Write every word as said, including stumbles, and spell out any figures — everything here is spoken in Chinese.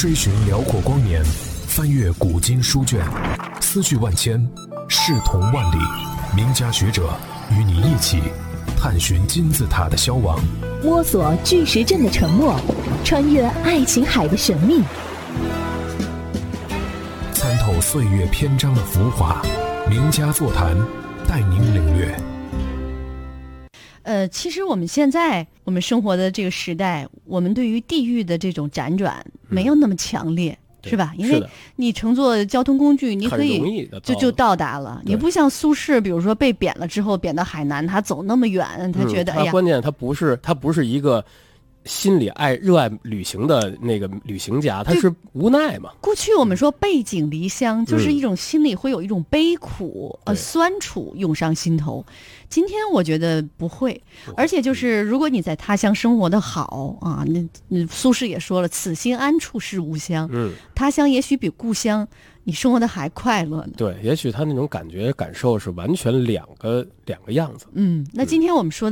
追寻辽阔光年，翻阅古今书卷，思绪万千，视同万里。名家学者与你一起探寻金字塔的消亡， 摸索巨石阵的沉默，穿越爱琴海的神秘， 参透岁月篇章的浮华。名家座谈，带您领略。 呃，其实我们现在我们生活的这个时代，我们对于地域的这种辗转没有那么强烈。嗯，是吧？因为你乘坐交通工具，你可以就就到达了。你不像苏轼，比如说被贬了之后，贬到海南，他走那么远，他觉得、 嗯、他关键他不是他不是一个心里爱热爱旅行的那个旅行家，他是无奈嘛。 过去我们说背井离乡，就是一种心里会有一种悲苦、嗯、呃酸楚涌上心头。今天我觉得不会，而且就是如果你在他乡生活的好啊，那那苏轼也说了，此心安处是吾乡。 嗯， 他乡也许比故乡你生活的还快乐呢。 对，也许他那种感觉感受是完全两个两个样子。 嗯，那今天我们说的